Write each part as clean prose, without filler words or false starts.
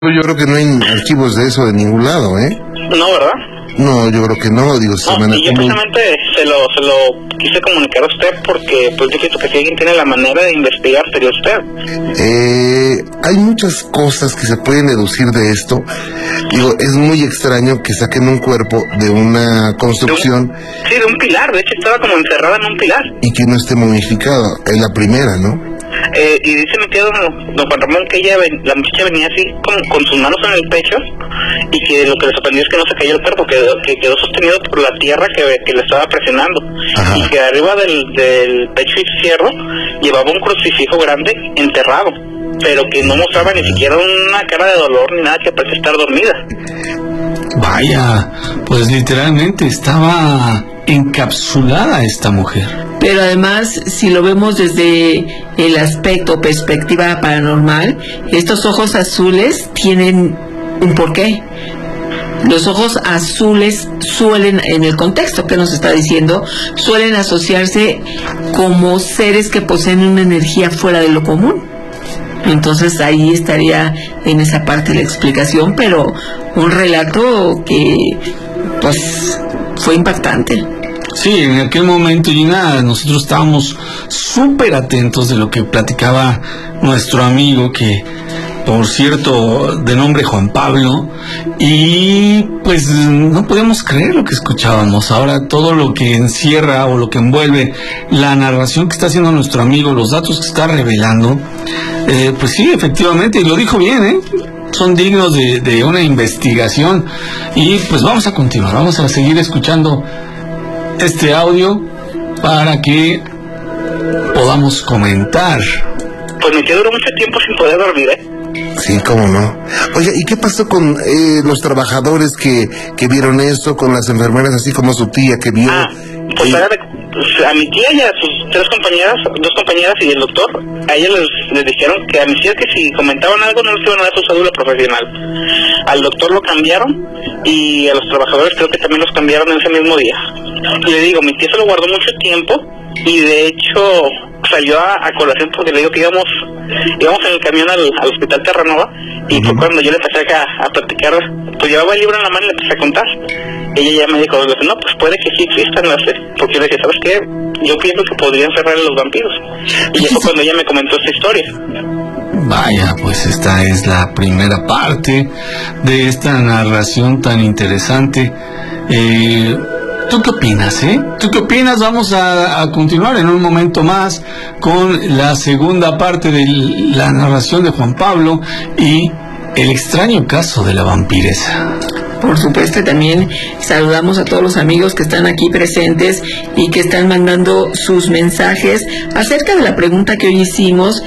Yo creo que no hay archivos de eso de ningún lado, ¿eh? No, ¿verdad? No, yo creo que no, digo, no, y yo precisamente se lo quise comunicar a usted porque pues yo pienso que si alguien tiene la manera de investigar sería usted. Hay muchas cosas que se pueden deducir de esto. Digo, es muy extraño que saquen un cuerpo de una construcción. De un pilar, de hecho estaba como encerrada en un pilar. Y que no esté momificado, es la primera, ¿no? Y dice mi tío don Juan Ramón que la muchacha venía así con sus manos en el pecho y que lo que le sorprendió es que no se cayó el cuerpo, que quedó sostenido por la tierra que le estaba presionando. Ajá. Y que arriba del pecho izquierdo llevaba un crucifijo grande enterrado, pero que no mostraba ni siquiera una cara de dolor ni nada, que parece estar dormida. Vaya, pues literalmente estaba encapsulada esta mujer. Pero además, si lo vemos desde el aspecto, perspectiva paranormal, estos ojos azules tienen un porqué. Los ojos azules suelen, en el contexto que nos está diciendo, suelen asociarse como seres que poseen una energía fuera de lo común. Entonces ahí estaría en esa parte la explicación, pero un relato que pues fue impactante. Sí, en aquel momento, Gina, nosotros estábamos súper atentos de lo que platicaba nuestro amigo, que por cierto, de nombre Juan Pablo, y pues no podíamos creer lo que escuchábamos. Ahora todo lo que encierra o lo que envuelve la narración que está haciendo nuestro amigo, los datos que está revelando, pues sí, efectivamente, y lo dijo bien, son dignos de una investigación. Y pues vamos a continuar, vamos a seguir escuchando este audio para que podamos comentar. Pues me quedo mucho tiempo sin poder dormir, Sí, cómo no. Oye, ¿y qué pasó con los trabajadores que vieron esto, con las enfermeras, así como su tía que vio? Pues a mi tía y a sus dos compañeras y el doctor, a ellos les dijeron que a mis tías que si comentaban algo no les iban a dar su cédula profesional. Al doctor lo cambiaron y a los trabajadores creo que también los cambiaron ese mismo día. Y le digo, mi tía se lo guardó mucho tiempo y de hecho salió a colación porque le digo que íbamos en el camión al hospital Terranova y fue cuando yo le empecé a platicar, pues llevaba el libro en la mano y le empecé a contar. Ella ya me dijo, no, pues puede que sí existan, porque yo le dije, ¿sabes qué? Yo pienso que podrían cerrar a los vampiros. Y ya fue cuando ella me comentó esta historia. Vaya, pues esta es la primera parte de esta narración tan interesante. ¿Tú qué opinas, ¿Tú qué opinas? Vamos a continuar en un momento más con la segunda parte de la narración de Juan Pablo y el extraño caso de la vampiresa. Por supuesto, también saludamos a todos los amigos que están aquí presentes y que están mandando sus mensajes acerca de la pregunta que hoy hicimos.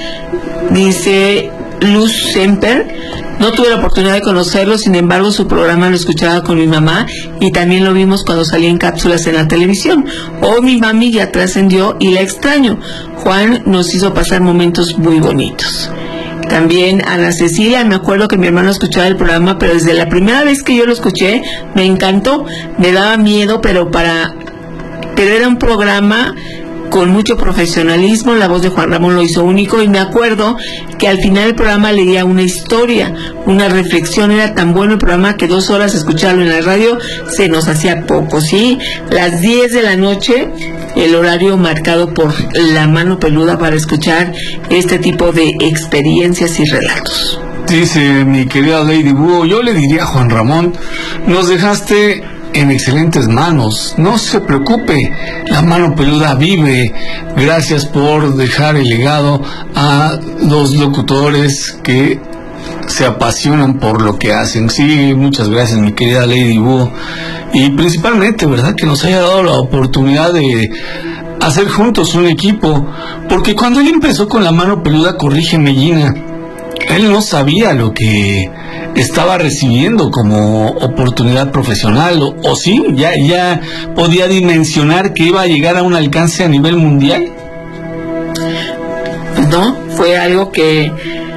Dice Luz Semper: no tuve la oportunidad de conocerlo, sin embargo su programa lo escuchaba con mi mamá y también lo vimos cuando salía en cápsulas en la televisión. Hoy mi mami ya trascendió y la extraño. Juan nos hizo pasar momentos muy bonitos. También Ana Cecilia: me acuerdo que mi hermano escuchaba el programa, pero desde la primera vez que yo lo escuché me encantó, me daba miedo, pero era un programa con mucho profesionalismo. La voz de Juan Ramón lo hizo único y me acuerdo que al final del programa leía una historia, una reflexión. Era tan bueno el programa que 2 horas escucharlo en la radio se nos hacía poco, ¿sí? Las 10 de la noche, el horario marcado por La Mano Peluda para escuchar este tipo de experiencias y relatos. Dice mi querida Lady Búho: yo le diría a Juan Ramón, nos dejaste en excelentes manos, no se preocupe, La Mano Peluda vive. Gracias por dejar el legado a los locutores que se apasionan por lo que hacen. Sí, muchas gracias, mi querida Lady Búho, y principalmente, ¿verdad?, que nos haya dado la oportunidad de hacer juntos un equipo, porque cuando él empezó con La Mano Peluda, corrígeme, Gina, él no sabía lo que estaba recibiendo como oportunidad profesional, o sí, ya podía dimensionar que iba a llegar a un alcance a nivel mundial. No, fue algo que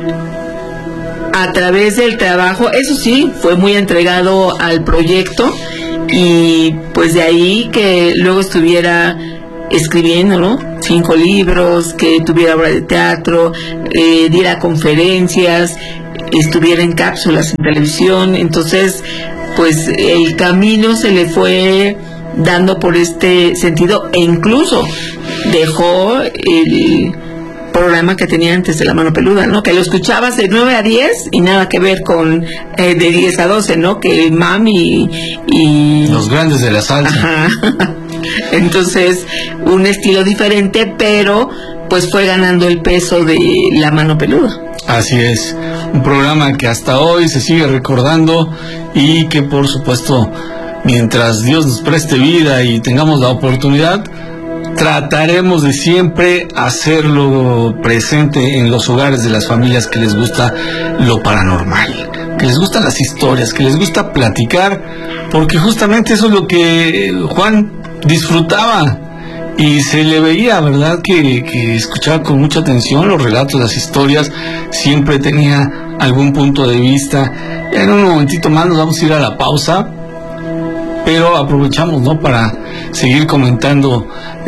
a través del trabajo, eso sí, fue muy entregado al proyecto y pues de ahí que luego estuviera escribiendo, ¿no? 5 libros, que tuviera obra de teatro, diera conferencias, estuviera en cápsulas en televisión. Entonces, pues el camino se le fue dando por este sentido, e incluso dejó el programa que tenía antes de La Mano Peluda, ¿no? Que lo escuchabas de 9 a 10 y nada que ver con de 10 a 12, ¿no? Que Mami y los grandes de la salsa. Ajá. Entonces, un estilo diferente, pero pues fue ganando el peso de La Mano Peluda. Así es, un programa que hasta hoy se sigue recordando y que por supuesto, mientras Dios nos preste vida y tengamos la oportunidad, trataremos de siempre hacerlo presente en los hogares de las familias que les gusta lo paranormal, que les gustan las historias, que les gusta platicar, porque justamente eso es lo que Juan disfrutaba y se le veía, ¿verdad? Que escuchaba con mucha atención los relatos, las historias, siempre tenía algún punto de vista. En un momentito más nos vamos a ir a la pausa, pero aprovechamos, ¿no?, para seguir comentando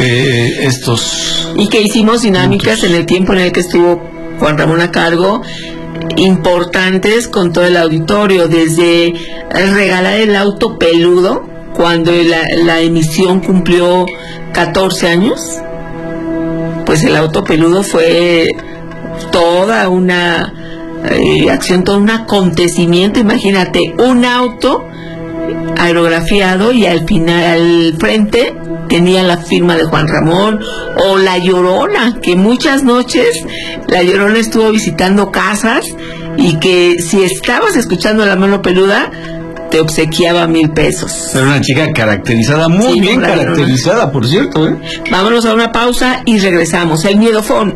estos... Y que hicimos dinámicas puntos en el tiempo en el que estuvo Juan Ramón a cargo, importantes con todo el auditorio, desde regalar el auto peludo, cuando la emisión cumplió 14 años, pues el auto peludo fue toda una acción, todo un acontecimiento. Imagínate, un auto aerografiado y al final, al frente, tenía la firma de Juan Ramón. O La Llorona, que muchas noches La Llorona estuvo visitando casas y que si estabas escuchando La Mano Peluda te obsequiaba 1,000 pesos. Era una chica caracterizada, muy Sí, bien caracterizada, por cierto, ¿eh? Vámonos a una pausa y regresamos. El Miedofón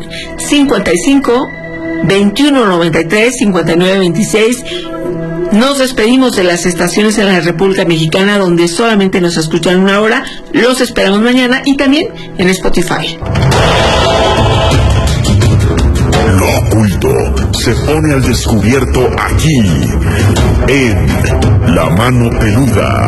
55 21 93 59 26. Nos despedimos de las estaciones en la República Mexicana donde solamente nos escuchan 1 hora. Los esperamos mañana y también en Spotify. Lo oculto se pone al descubierto aquí en La Mano Peluda.